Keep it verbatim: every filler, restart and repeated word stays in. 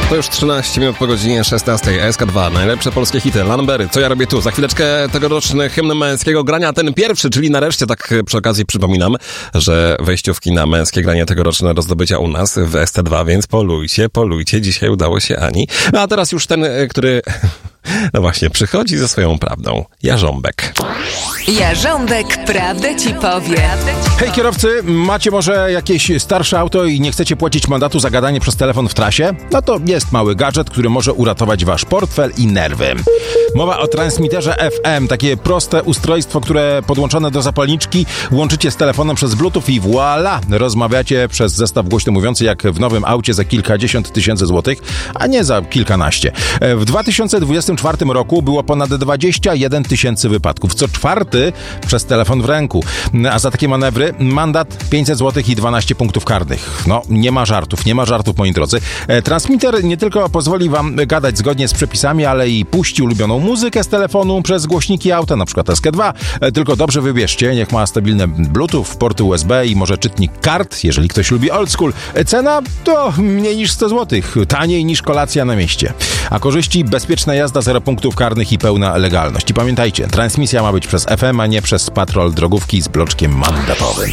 To już trzynaście minut po godzinie szesnastej. S K dwa, najlepsze polskie hity. Lambery, co ja robię tu? Za chwileczkę tegoroczny hymn męskiego grania, ten pierwszy, czyli nareszcie, tak przy okazji przypominam, że wejściówki na męskie granie tegoroczne do zdobycia u nas w S T dwa, więc polujcie, polujcie. Dzisiaj udało się Ani. No a teraz już ten, który... No właśnie, przychodzi ze swoją prawdą. Jarząbek. Jarząbek prawdę ci powie. Hej kierowcy, macie może jakieś starsze auto i nie chcecie płacić mandatu za gadanie przez telefon w trasie? No to jest mały gadżet, który może uratować wasz portfel i nerwy. Mowa o transmitterze F M, takie proste ustrojstwo, które podłączone do zapalniczki łączycie z telefonem przez Bluetooth i voilà! Rozmawiacie przez zestaw głośno mówiący jak w nowym aucie za kilkadziesiąt tysięcy złotych, a nie za kilkanaście. W dwa tysiące dwudziestym czwartym roku było ponad dwadzieścia jeden tysięcy wypadków, co czwarty przez telefon w ręku. A za takie manewry mandat pięćset złotych i dwanaście punktów karnych. No, nie ma żartów, nie ma żartów, moi drodzy. Transmitter nie tylko pozwoli wam gadać zgodnie z przepisami, ale i puści ulubioną muzykę z telefonu przez głośniki auta, na przykład S K dwa. Tylko dobrze wybierzcie, niech ma stabilne Bluetooth, porty U S B i może czytnik kart, jeżeli ktoś lubi old school. Cena to mniej niż sto złotych, taniej niż kolacja na mieście. A korzyści: bezpieczna jazda, zero punktów karnych i pełna legalność. I pamiętajcie, transmisja ma być przez F M, a nie przez patrol drogówki z bloczkiem mandatowym.